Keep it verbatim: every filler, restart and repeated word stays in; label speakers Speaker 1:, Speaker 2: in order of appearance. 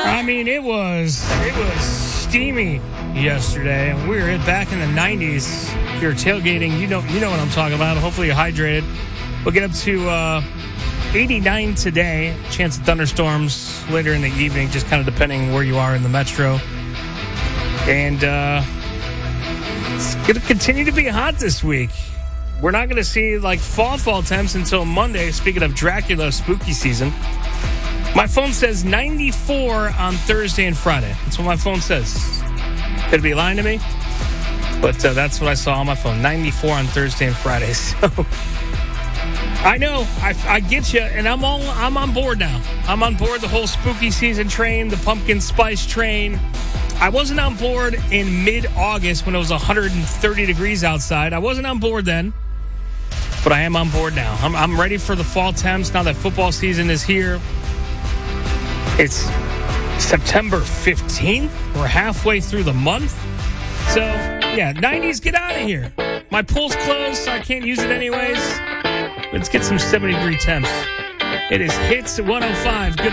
Speaker 1: I mean, it was it was steamy yesterday. We were back in the nineties. If you're tailgating, you know you know what I'm talking about. Hopefully you're hydrated. We'll get up to uh, eighty-nine today. Chance of thunderstorms later in the evening, just kind of depending where you are in the metro. And uh, it's going to continue to be hot this week. We're not going to see like fall fall temps until Monday. Speaking of Dracula spooky season. My phone says ninety-four on Thursday and Friday. That's what my phone says. Could it be lying to me? But uh, that's what I saw on my phone. ninety-four on Thursday and Friday. So I know. I, I get you. And I'm all, I'm on board now. I'm on board the whole spooky season train, the pumpkin spice train. I wasn't on board in mid-August when it was one hundred thirty degrees outside. I wasn't on board then. But I am on board now. I'm, I'm ready for the fall temps now that football season is here. It's September fifteenth. We're halfway through the month. So, yeah, nineties, get out of here. My pool's closed, so I can't use it anyways. Let's get some seventy-degree temps. It is Hits one oh five. Good